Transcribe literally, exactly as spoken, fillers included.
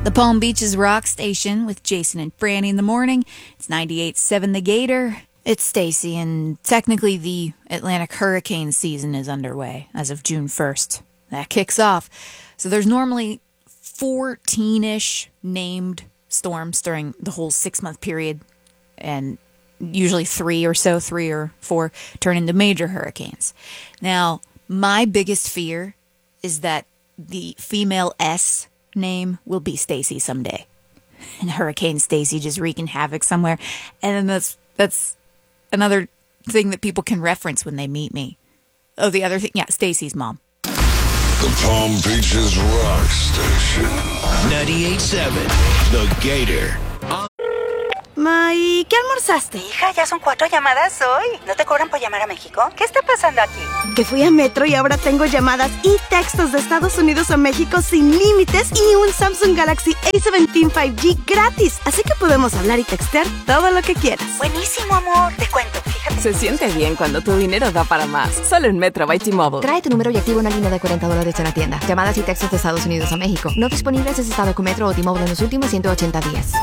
The Palm Beaches Rock Station with Jason and Franny in the morning. It's ninety-eight point seven The Gator. It's Stacy, and technically the Atlantic hurricane season is underway as of June first. That kicks off. So there's normally fourteen-ish named storms during the whole six-month period, and usually three or so, three or four, turn into major hurricanes. Now, my biggest fear is that the female S name will be Stacy someday, and Hurricane Stacy just wreaking havoc somewhere. And then that's that's another thing that people can reference when they meet me. Oh, the other thing, yeah, Stacy's mom. The Palm Beaches Rock Station. ninety-eight point seven The Gator. May, ¿qué almorzaste? Hija, ya son cuatro llamadas hoy. ¿No te cobran por llamar a México? ¿Qué está pasando aquí? Que fui a Metro y ahora tengo llamadas y textos de Estados Unidos a México sin límites y un Samsung Galaxy A diecisiete cinco G gratis. Así que podemos hablar y textear todo lo que quieras. Buenísimo, amor. Te cuento, fíjate. Se siente bien cuando tu dinero da para más. Solo en Metro by T-Mobile. Trae tu número y activa una línea de cuarenta dólares en la tienda. Llamadas y textos de Estados Unidos a México. No disponibles en estado con Metro o T-Mobile en los últimos ciento ochenta días.